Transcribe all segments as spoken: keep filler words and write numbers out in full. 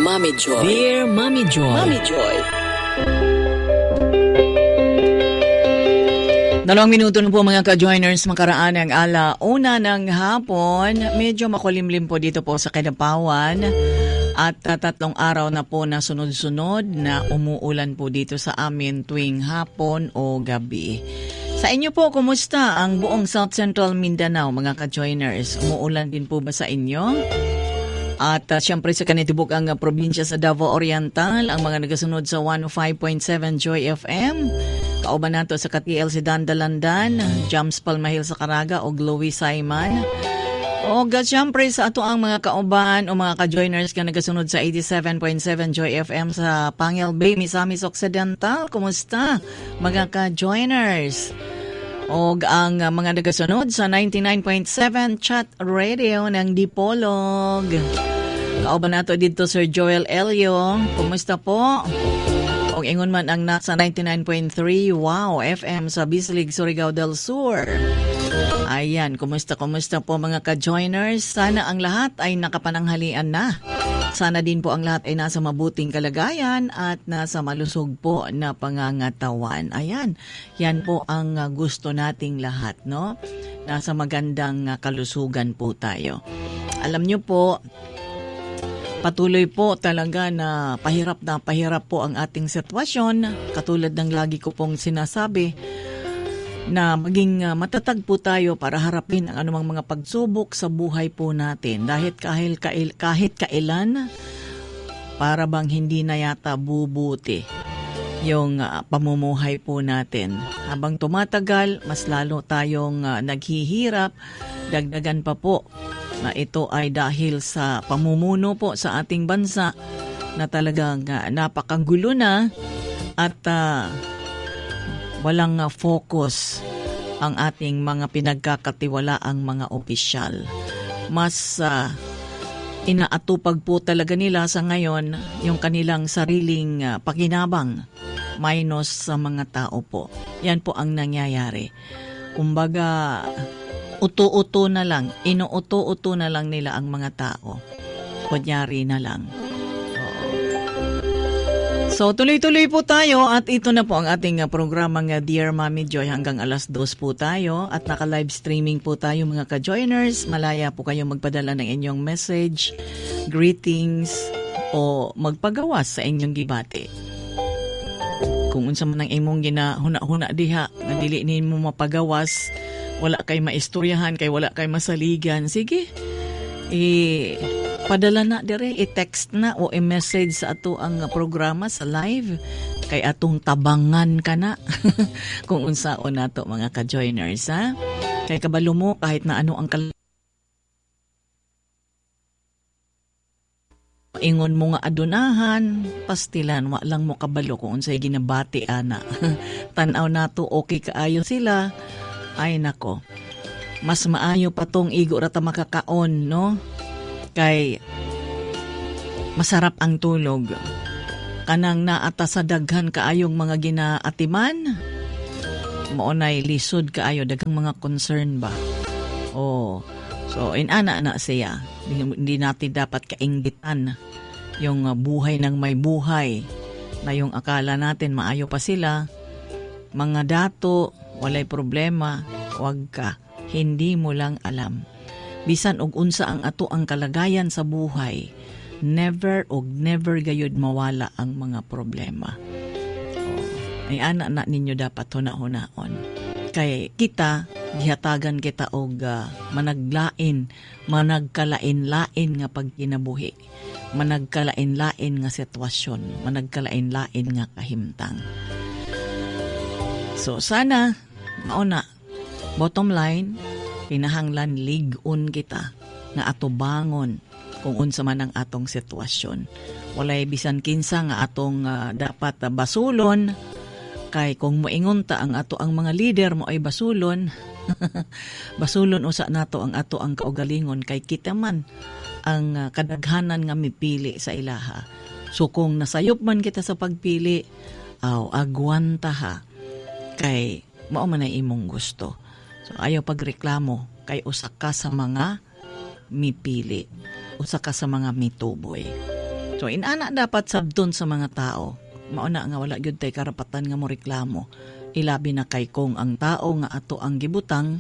Mommy Joy. Dear Mommy Joy. Mommy Joy. Dalawang minuto na po mga ka-joiners, makaraan ang ala una ng hapon. Medyo makulimlim po dito po sa Kidapawan. At uh, tatlong araw na po na sunod-sunod na umuulan po dito sa amin tuwing hapon o gabi. Sa inyo po, kumusta ang buong South Central Mindanao mga ka-joiners? Umuulan din po ba sa inyo? At uh, siyempre sa kanitibok ang uh, probinsya sa Davao Oriental, ang mga nagasunod sa one oh five point seven Joy F M. Kauban nato sa K T L si Dandalandan, Jams Palmahil sa Caraga o Glowy Saiman. O ga siyempre sa ato ang mga kauban o mga ka-joiners ka nagasunod sa eighty-seven point seven Joy F M sa Pangil Bay, Misamis Occidental. Kumusta mga ka-joiners? O ang uh, mga nagasunod sa ninety-nine point seven Chat Radio ng Dipolog. Kauban nato dito Sir Joel Elio. Kumusta po? O ingon man ang nasa ninety-nine point three Wow F M sa Bislig, Surigao del Sur. Ayan, kumusta kumusta po mga ka-joiners? Sana ang lahat ay nakapananghalian na. Sana din po ang lahat ay nasa mabuting kalagayan at nasa malusog po na pangangatawan. Ayan, yan po ang uh, gusto nating lahat, no? Nasa magandang uh, kalusugan po tayo. Alam nyo po, patuloy po talaga na pahirap na pahirap po ang ating sitwasyon. Katulad ng lagi ko pong sinasabi, na maging uh, matatag po tayo para harapin ang anumang mga pagsubok sa buhay po natin. Dahil kahit, kahit, kahit kailan, para bang hindi na yata bubuti yung uh, pamumuhay po natin. Habang tumatagal, mas lalo tayong uh, naghihirap. Dagdagan pa po na ito ay dahil sa pamumuno po sa ating bansa na talagang uh, napakagulo na at uh, walang uh, focus ang ating mga pinagkakatiwalaang mga opisyal. Mas uh, inaatupag po talaga nila sa ngayon yung kanilang sariling uh, pakinabang minus sa mga tao po. Yan po ang nangyayari. Kumbaga, uto-uto na lang, inuuto-uto na lang nila ang mga tao. Kunyari na lang. So, tuloy-tuloy po tayo at ito na po ang ating uh, programang uh, Dear Mommy Joy hanggang alas dos po tayo at naka-live streaming po tayo mga ka-joiners. Malaya po kayong magpadala ng inyong message, greetings o magpagawas sa inyong gibate. Kung unsa man ang imong ginahuna-huna diha, nga dili nimo mapagawas, wala kay maistoryahan, kay wala kay masaligan, sige, eh, padala na dire, i-text na o i-message sa ato ang programa sa live kay atong tabangan ka na kung unsaon nato mga ka-joiners ha. Kay kabalo mo kahit na ano ang kal- ingon mo nga adunahan, pastilan, wa lang mo kabalo kung unsay ginabati ana. Tan-aw nato okay kaayo sila. Ay nako. Mas maayo pa tong igo ra ta makakaon, no? Kay masarap ang tulog. Kanang naata sa daghan kaayong mga ginaatiman, maunay lisod kaayo daghang mga concern ba. Oh. So inana na siya. Hindi natin dapat kainggitan yung buhay ng may buhay na yung akala natin maayo pa sila. Mga dato, walay problema, wag ka. Hindi mo lang alam. Bisan og unsa ang ato ang kalagayan sa buhay, never og never gayud mawala ang mga problema. Oh, ay ana na ninyo dapat huna-hunaon. Kay kita, gihatagan kita og uh, managlain, managkalain-lain nga pagkinabuhi, managkalain-lain nga sitwasyon, managkalain-lain nga kahimtang. So sana, mauna, bottom line, kinahanglan lig-on kita nga ato bangon kung unsa man ang atong sitwasyon. Walay bisan kinsa nga atong uh, dapat uh, basulon kay kung moingon ta ang ato ang mga leader mo ay basulon. Basulon usa nato ang ato ang kaugalingon kay kita man ang uh, kadaghanan nga mipili sa ilaha. So kung nasayop man kita sa pagpili, aw agwanta ha kay mao man ay imong gusto. So ayaw pagreklamo kay usa ka sa mga mipili, usa ka sa mga mituboy. So inana dapat sabdon sa mga tao. Mauna nga wala gyud tay karapatan nga mo reklamo. Ilabi na kay kung ang tao nga ato ang gibutang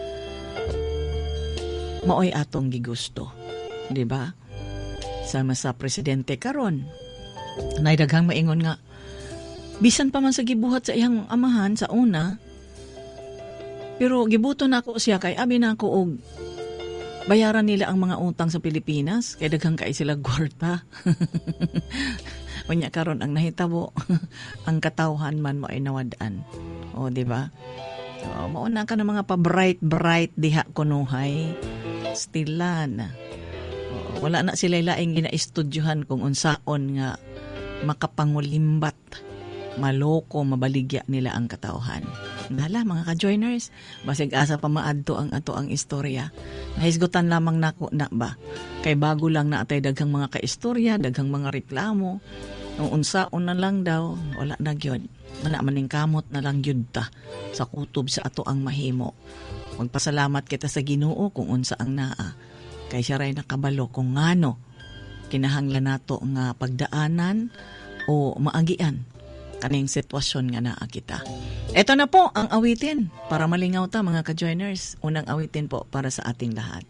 maoy atong gigusto. Di ba? Sama sa presidente karon. Nay daghang maingon nga bisan pa man sa gibuhat sa iyang amahan sa una, pero gibuto na ako siya kay abi na ako og bayaran nila ang mga utang sa Pilipinas kay daghang kay sila gwarta. Unya karon ang nahitabo ang katawhan man mo ay nawad-an. O di ba? So, mauna ka ng mga pa-bright bright diha kunuhay. Stilan. O, wala na sila laing ginaestudyohan kung unsaon nga makapangulimbat, maloko, mabaligya nila ang katawhan. Nala mga ka-joiners, basig asa pa maadto ang ato ang istorya. Nahisgutan lamang nako na ba? Kay bago lang na atay daghang mga kaistorya, daghang mga reklamo. Nung unsaon na lang daw, wala na gyud. Wala maning kamot na lang gyud ta sa kutob sa ato ang mahimo. Magpasalamat kita sa Ginoo kung unsa ang naa. Kay siya ray nakabalo kung ngano kinahanglan nato nga pagdaanan o maagian kaning sitwasyon nga naa kita. Ito na po ang awitin para malingaw ta mga ka-joiners. Unang awitin po para sa ating lahat.